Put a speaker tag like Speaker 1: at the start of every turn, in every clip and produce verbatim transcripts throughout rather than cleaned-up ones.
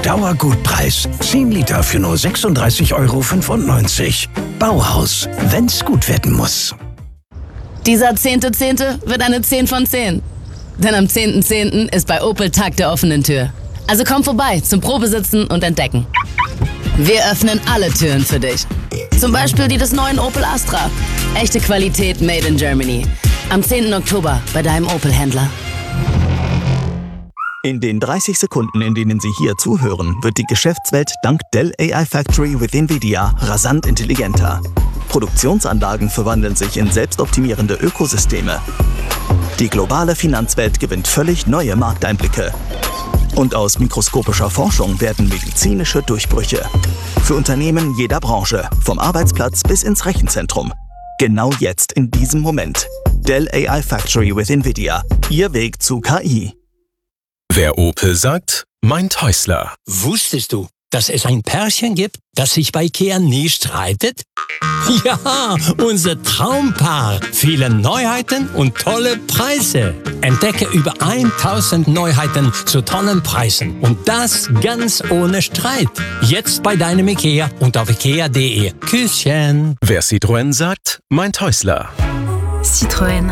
Speaker 1: Dauergutpreis. zehn Liter für nur sechsunddreißig Euro fünfundneunzig. Bauhaus, wenn's gut werden muss.
Speaker 2: Dieser zehnte Zehnte wird eine zehn von zehn. Denn am zehnten Zehnten ist bei Opel Tag der offenen Tür. Also komm vorbei zum Probesitzen und Entdecken. Wir öffnen alle Türen für dich. Zum Beispiel die des neuen Opel Astra. Echte Qualität made in Germany. Am zehnten Oktober bei deinem Opel-Händler.
Speaker 3: In den dreißig Sekunden, in denen Sie hier zuhören, wird die Geschäftswelt dank Dell A I Factory with NVIDIA rasant intelligenter. Produktionsanlagen verwandeln sich in selbstoptimierende Ökosysteme. Die globale Finanzwelt gewinnt völlig neue Markteinblicke. Und aus mikroskopischer Forschung werden medizinische Durchbrüche. Für Unternehmen jeder Branche, vom Arbeitsplatz bis ins Rechenzentrum. Genau jetzt, in diesem Moment. Dell A I Factory with NVIDIA. Ihr Weg zu K I.
Speaker 4: Wer Opel sagt, meint Häusler.
Speaker 5: Wusstest du, dass es ein Pärchen gibt, das sich bei Ikea nie streitet? Ja, unser Traumpaar. Viele Neuheiten und tolle Preise. Entdecke über tausend Neuheiten zu tollen Preisen. Und das ganz ohne Streit. Jetzt bei deinem Ikea und auf ikea punkt de. Küsschen.
Speaker 4: Wer Citroën sagt, meint Häusler.
Speaker 6: Citroën.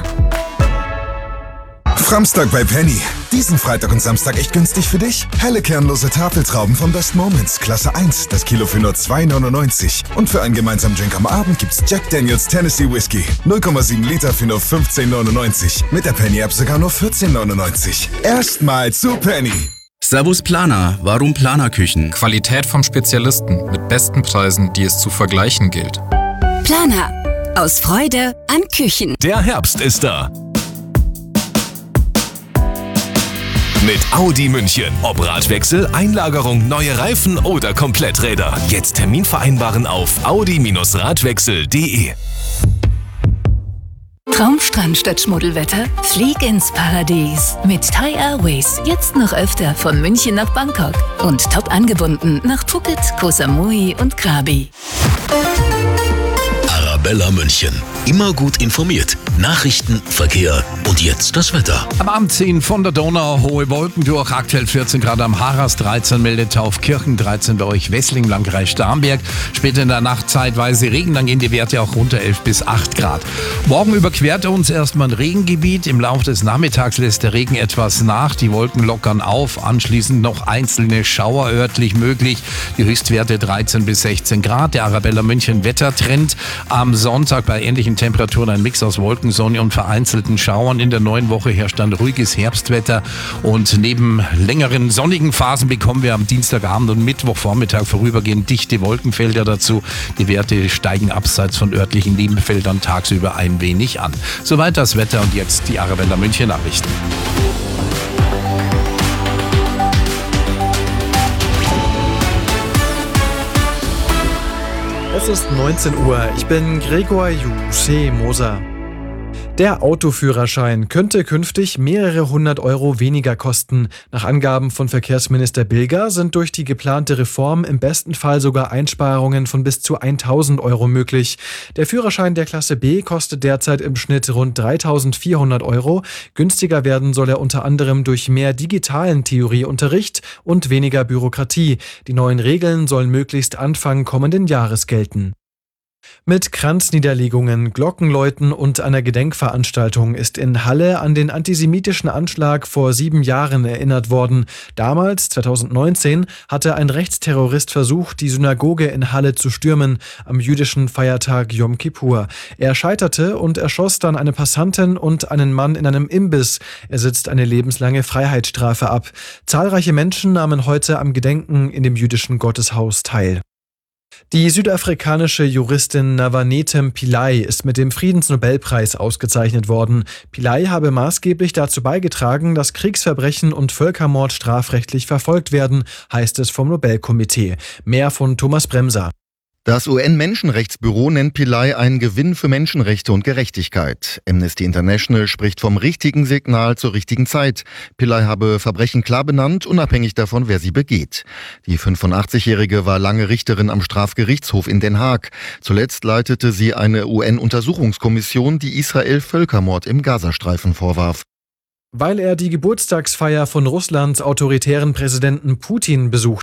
Speaker 7: Framstag bei Penny. Diesen Freitag und Samstag echt günstig für dich? Helle kernlose Tafeltrauben von Best Moments, Klasse eins, das Kilo für nur zwei neunundneunzig. Und für einen gemeinsamen Drink am Abend gibt's Jack Daniels Tennessee Whiskey. null Komma sieben Liter für nur fünfzehn neunundneunzig. Mit der Penny-App sogar nur vierzehn neunundneunzig. Erstmal zu Penny.
Speaker 8: Servus Planer, warum Planerküchen?
Speaker 9: Qualität vom Spezialisten mit besten Preisen, die es zu vergleichen gilt.
Speaker 6: Planer. Aus Freude an Küchen.
Speaker 4: Der Herbst ist da. Mit Audi München. Ob Radwechsel, Einlagerung, neue Reifen oder Kompletträder. Jetzt Termin vereinbaren auf audi Radwechsel punkt de.
Speaker 6: Traumstrand statt Schmuddelwetter? Flieg ins Paradies. Mit Thai Airways. Jetzt noch öfter von München nach Bangkok. Und top angebunden nach Phuket, Koh Samui und Krabi.
Speaker 10: Arabella München. Immer gut informiert. Nachrichten, Verkehr und jetzt das Wetter.
Speaker 11: Am Abend ziehen von der Donau hohe Wolken durch. Aktuell vierzehn Grad am Harras, dreizehn Meldetaufkirchen, dreizehn bei euch Wessling, Landkreis Starnberg. Später in der Nacht zeitweise Regen, dann gehen die Werte auch runter, elf bis acht Grad. Morgen überquert er uns erstmal ein Regengebiet. Im Laufe des Nachmittags lässt der Regen etwas nach. Die Wolken lockern auf. Anschließend noch einzelne Schauer örtlich möglich. Die Höchstwerte dreizehn bis sechzehn Grad. Der Arabella München Wettertrend. Am Sonntag bei ähnlichen Temperaturen ein Mix aus Wolken, Sonne und vereinzelten Schauern. In der neuen Woche herrscht dann ruhiges Herbstwetter und neben längeren sonnigen Phasen bekommen wir am Dienstagabend und Mittwochvormittag vorübergehend dichte Wolkenfelder dazu. Die Werte steigen abseits von örtlichen Nebenfeldern tagsüber ein wenig an. Soweit das Wetter und jetzt die Arabella München Nachrichten.
Speaker 12: Es ist neunzehn Uhr. Ich bin Gregor Jusche Moser. Der Autoführerschein könnte künftig mehrere hundert Euro weniger kosten. Nach Angaben von Verkehrsminister Bilger sind durch die geplante Reform im besten Fall sogar Einsparungen von bis zu tausend Euro möglich. Der Führerschein der Klasse B kostet derzeit im Schnitt rund dreitausendvierhundert Euro. Günstiger werden soll er unter anderem durch mehr digitalen Theorieunterricht und weniger Bürokratie. Die neuen Regeln sollen möglichst Anfang kommenden Jahres gelten. Mit Kranzniederlegungen, Glockenläuten und einer Gedenkveranstaltung ist in Halle an den antisemitischen Anschlag vor sieben Jahren erinnert worden. Damals, zweitausendneunzehn, hatte ein Rechtsterrorist versucht, die Synagoge in Halle zu stürmen, am jüdischen Feiertag Yom Kippur. Er scheiterte und erschoss dann eine Passantin und einen Mann in einem Imbiss. Er sitzt eine lebenslange Freiheitsstrafe ab. Zahlreiche Menschen nahmen heute am Gedenken in dem jüdischen Gotteshaus teil. Die südafrikanische Juristin Navanetem Pillay ist mit dem Friedensnobelpreis ausgezeichnet worden. Pillay habe maßgeblich dazu beigetragen, dass Kriegsverbrechen und Völkermord strafrechtlich verfolgt werden, heißt es vom Nobelkomitee. Mehr von Thomas Bremser.
Speaker 13: Das U N-Menschenrechtsbüro nennt Pillay einen Gewinn für Menschenrechte und Gerechtigkeit. Amnesty International spricht vom richtigen Signal zur richtigen Zeit. Pillay habe Verbrechen klar benannt, unabhängig davon, wer sie begeht. Die fünfundachtzigjährige war lange Richterin am Strafgerichtshof in Den Haag. Zuletzt leitete sie eine U N-Untersuchungskommission, die Israel Völkermord im Gazastreifen vorwarf.
Speaker 12: Weil er die Geburtstagsfeier von Russlands autoritären Präsidenten Putin besucht